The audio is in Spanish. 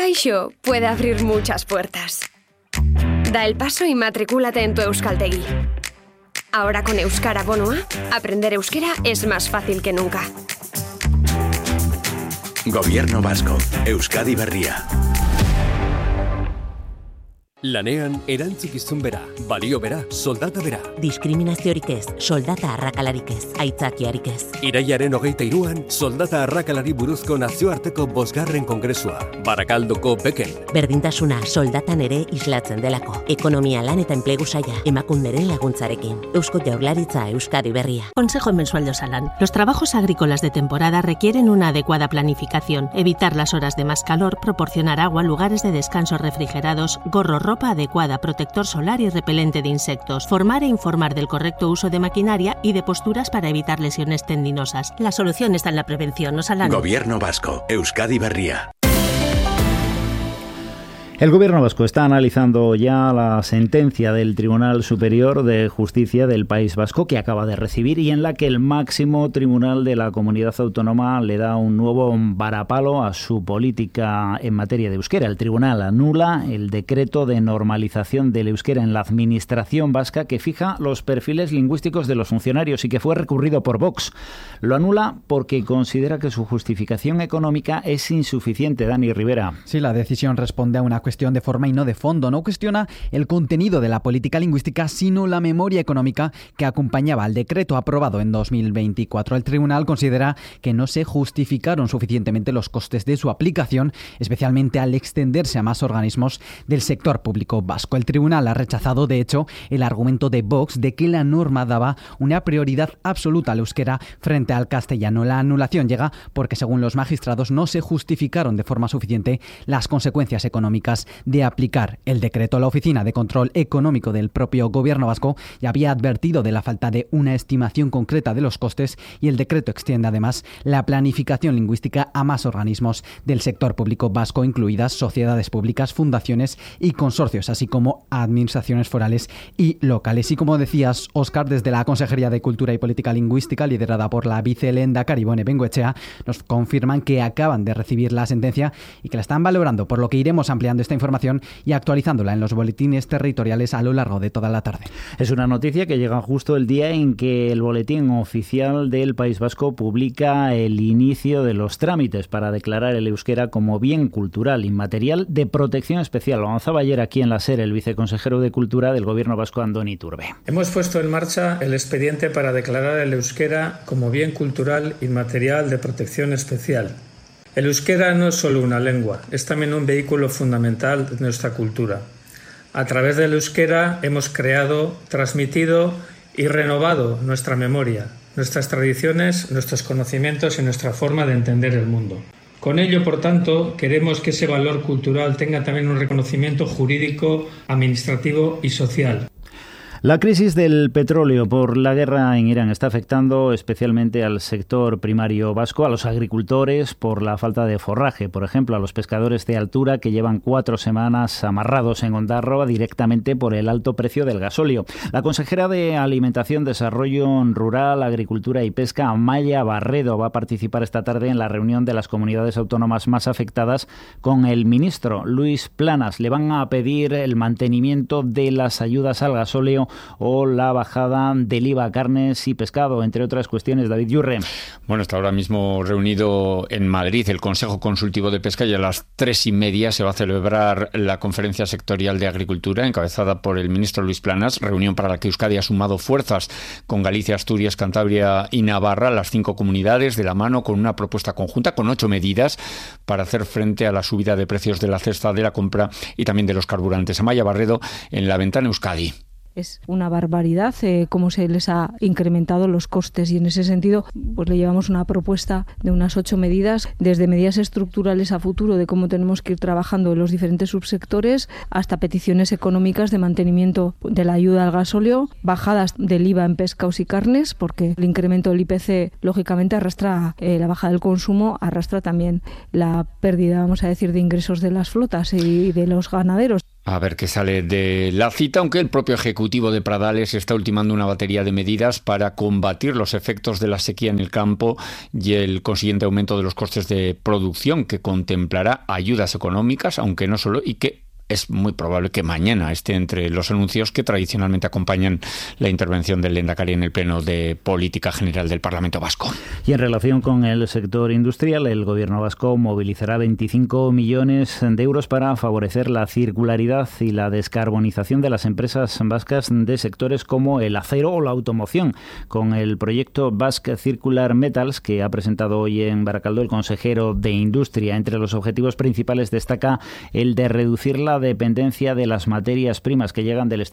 Kaixo puede abrir muchas puertas. Da el paso y matricúlate en tu Euskaltegi. Ahora con Euskara Bonoa, aprender euskera es más fácil que nunca. Gobierno vasco, Euskadi Berria. Lanean erantzukizun bera, balio bera, soldata bera. Diskriminaziorik ez, soldata arrakalarik ez, aitzakiarik ez. Irailaren 23an, soldata arrakalari buruzko nazioarteko 5. kongresua, Barakaldoko Beken. Berdintasuna soldatan ere islatzen delako. Ekonomia, lan eta enplegu saila, emakunderen laguntzarekin. Eusko Jaurlaritza, Euskadi Berria. Consejo mensual de Osalan. Los trabajos agrícolas de temporada requieren una adecuada planificación, evitar las horas de más calor, proporcionar agua, lugares de descanso refrigerados, gorro, ropa adecuada, protector solar y repelente de insectos, formar e informar del correcto uso de maquinaria y de posturas para evitar lesiones tendinosas. La solución está en la prevención, Osalan. Gobierno vasco, Euskadi Berria. El Gobierno vasco está analizando ya la sentencia del Tribunal Superior de Justicia del País Vasco que acaba de recibir y en la que el máximo tribunal de la comunidad autónoma le da un nuevo varapalo a su política en materia de euskera. El tribunal anula el decreto de normalización del euskera en la administración vasca que fija los perfiles lingüísticos de los funcionarios y que fue recurrido por Vox. Lo anula porque considera que su justificación económica es insuficiente. Dani Rivera. Sí, la decisión responde a una cuestión de forma y no de fondo. No cuestiona el contenido de la política lingüística, sino la memoria económica que acompañaba al decreto aprobado en 2024. El tribunal considera que no se justificaron suficientemente los costes de su aplicación, especialmente al extenderse a más organismos del sector público vasco. El tribunal ha rechazado, de hecho, el argumento de Vox de que la norma daba una prioridad absoluta al euskera frente al castellano. La anulación llega porque, según los magistrados, no se justificaron de forma suficiente las consecuencias económicas de aplicar el decreto. La Oficina de Control Económico del propio Gobierno vasco ya había advertido de la falta de una estimación concreta de los costes y el decreto extiende además la planificación lingüística a más organismos del sector público vasco, incluidas sociedades públicas, fundaciones y consorcios, así como administraciones forales y locales. Y como decías, Óscar, desde la Consejería de Cultura y Política Lingüística, liderada por la vicelehendakari Ibone Bengoechea, nos confirman que acaban de recibir la sentencia y que la están valorando, por lo que iremos ampliando esta información y actualizándola en los boletines territoriales a lo largo de toda la tarde. Es una noticia que llega justo el día en que el Boletín Oficial del País Vasco publica el inicio de los trámites para declarar el euskera como bien cultural inmaterial de protección especial. Lo avanzaba ayer aquí en la SER el viceconsejero de Cultura del Gobierno vasco, Andoni Iturbe. Hemos puesto en marcha el expediente para declarar el euskera como bien cultural inmaterial de protección especial. El euskera no es solo una lengua, es también un vehículo fundamental de nuestra cultura. A través del euskera hemos creado, transmitido y renovado nuestra memoria, nuestras tradiciones, nuestros conocimientos y nuestra forma de entender el mundo. Con ello, por tanto, queremos que ese valor cultural tenga también un reconocimiento jurídico, administrativo y social. La crisis del petróleo por la guerra en Irán está afectando especialmente al sector primario vasco, a los agricultores por la falta de forraje, por ejemplo, a los pescadores de altura que llevan 4 semanas amarrados en Ondarroa directamente por el alto precio del gasóleo. La consejera de Alimentación, Desarrollo Rural, Agricultura y Pesca, Amaia Barredo, va a participar esta tarde en la reunión de las comunidades autónomas más afectadas con el ministro Luis Planas. Le van a pedir el mantenimiento de las ayudas al gasóleo o la bajada del IVA a carnes y pescado, entre otras cuestiones. David Yurre. Bueno, está ahora mismo reunido en Madrid el Consejo Consultivo de Pesca y a las 3:30 se va a celebrar la Conferencia Sectorial de Agricultura encabezada por el ministro Luis Planas, reunión para la que Euskadi ha sumado fuerzas con Galicia, Asturias, Cantabria y Navarra, las 5 comunidades de la mano con una propuesta conjunta con 8 medidas para hacer frente a la subida de precios de la cesta de la compra y también de los carburantes. Amaia Barredo en La Ventana Euskadi. Es una barbaridad cómo se les ha incrementado los costes y en ese sentido pues le llevamos una propuesta de unas 8 medidas, desde medidas estructurales a futuro de cómo tenemos que ir trabajando en los diferentes subsectores hasta peticiones económicas de mantenimiento de la ayuda al gasóleo, bajadas del IVA en pescados y carnes, porque el incremento del IPC lógicamente arrastra la baja del consumo, arrastra también la pérdida, vamos a decir, de ingresos de las flotas y de los ganaderos. A ver qué sale de la cita, aunque el propio ejecutivo de Pradales está ultimando una batería de medidas para combatir los efectos de la sequía en el campo y el consiguiente aumento de los costes de producción, que contemplará ayudas económicas, aunque no solo, y que es muy probable que mañana esté entre los anuncios que tradicionalmente acompañan la intervención del Lehendakari en el Pleno de Política General del Parlamento Vasco. Y en relación con el sector industrial, el Gobierno vasco movilizará 25 millones de euros para favorecer la circularidad y la descarbonización de las empresas vascas de sectores como el acero o la automoción, con el proyecto Basque Circular Metals que ha presentado hoy en Baracaldo el consejero de Industria. Entre los objetivos principales destaca el de reducir la dependencia de las materias primas que llegan del exterior